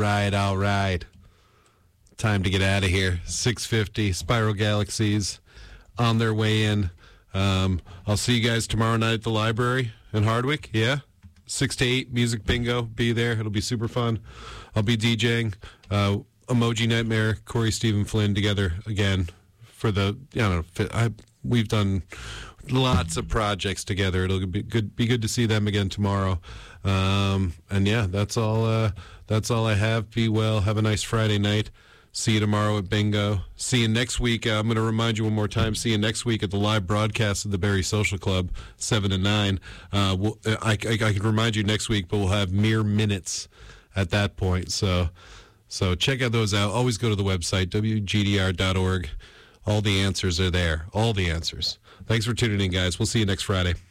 All right. Time to get out of here. 6:50, Spiral Galaxies on their way in. I'll see you guys tomorrow night at the library in Hardwick. Yeah? 6 to 8, music bingo. Be there. It'll be super fun. I'll be DJing. Emoji Nightmare, Corey, Stephen Flynn together again for the, we've done lots of projects together. It'll be good to see them again tomorrow. And yeah, that's all I have. Be well. Have a nice Friday night. See you tomorrow at Bingo. See you next week. I'm going to remind you one more time. See you next week at the live broadcast of the Barrie Social Club, 7 to 9. I can remind you next week, but we'll have mere minutes at that point. So check out those out. Always go to the website, wgdr.org. All the answers are there. All the answers. Thanks for tuning in, guys. We'll see you next Friday.